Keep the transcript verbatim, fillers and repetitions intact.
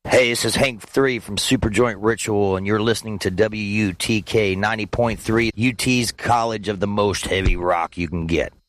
Hey, this is Hank three from Superjoint Ritual, and you're listening to W U T K ninety point three, U T's College of the most heavy rock you can get.